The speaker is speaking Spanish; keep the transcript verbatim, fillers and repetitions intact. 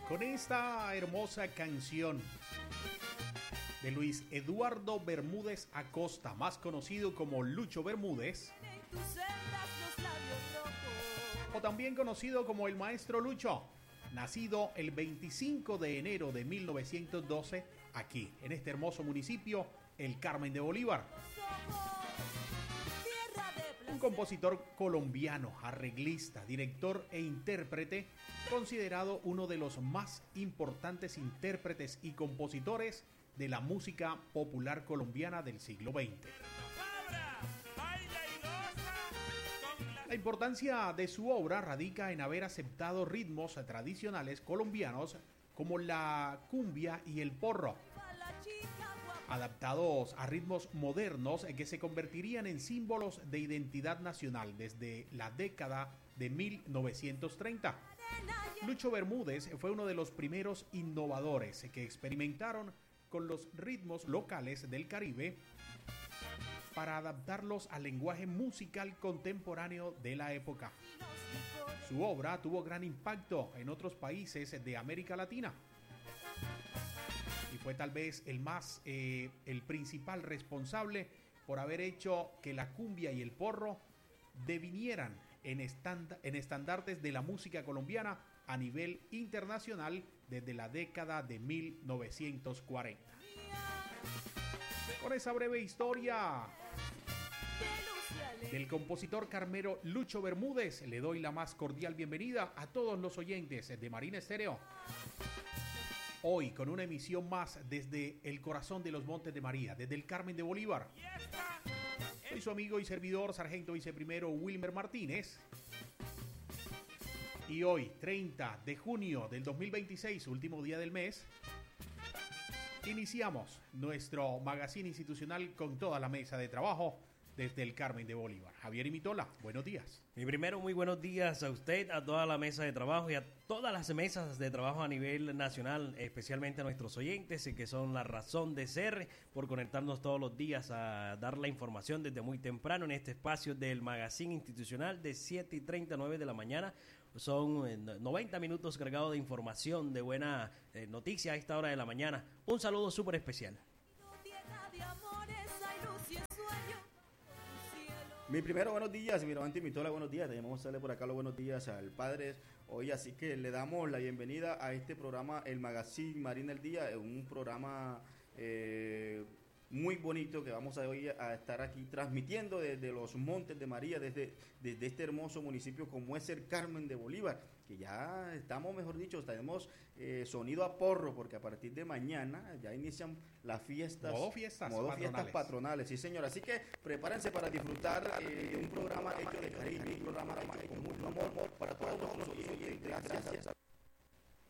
con esta hermosa canción de Luis Eduardo Bermúdez Acosta, más conocido como Lucho Bermúdez, o también conocido como el Maestro Lucho, nacido el veinticinco de enero de mil novecientos doce aquí, en este hermoso municipio, el Carmen de Bolívar. Un compositor colombiano, arreglista, director e intérprete, considerado uno de los más importantes intérpretes y compositores de la música popular colombiana del siglo veinte. La importancia de su obra radica en haber aceptado ritmos tradicionales colombianos como la cumbia y el porro, adaptados a ritmos modernos que se convertirían en símbolos de identidad nacional desde la década de mil novecientos treinta. Lucho Bermúdez fue uno de los primeros innovadores que experimentaron con los ritmos locales del Caribe para adaptarlos al lenguaje musical contemporáneo de la época. Su obra tuvo gran impacto en otros países de América Latina y fue tal vez el más, eh, el principal responsable por haber hecho que la cumbia y el porro devinieran en, estand- en estandartes de la música colombiana a nivel internacional desde la década de mil novecientos cuarenta. Con esa breve historia del compositor carmero Lucho Bermúdez, le doy la más cordial bienvenida a todos los oyentes de Marina Estéreo. Hoy con una emisión más desde el corazón de los Montes de María, desde el Carmen de Bolívar. Soy su amigo y servidor, sargento viceprimero Wilmer Martínez. Y hoy, treinta de junio del dos mil veintiséis, último día del mes, iniciamos nuestro magazine institucional con toda la mesa de trabajo desde el Carmen de Bolívar. Javier Imitola, buenos días. Mi primero, muy buenos días a usted, a toda la mesa de trabajo y a todas las mesas de trabajo a nivel nacional, especialmente a nuestros oyentes, que son la razón de ser, por conectarnos todos los días a dar la información desde muy temprano en este espacio del magazine institucional de siete y treinta, nueve de la mañana. Son noventa minutos cargados de información, de buena eh, noticia a esta hora de la mañana. Un saludo súper especial. Mi primero, buenos días, mi Miravante Mitola, buenos días. Tenemos que darle por acá los buenos días al padre hoy, así que le damos la bienvenida a este programa, el Magazine Marina el Día, un programa eh, muy bonito que vamos a hoy a estar aquí transmitiendo desde los Montes de María, desde, desde este hermoso municipio como es el Carmen de Bolívar, que ya estamos, mejor dicho, tenemos eh, sonido a porro, porque a partir de mañana ya inician las fiestas, modo fiestas, modo patronales. fiestas patronales, sí señor, así que prepárense para disfrutar eh, de un programa hecho de cariño, un programa hecho con mucho amor para todos los oyentes. Gracias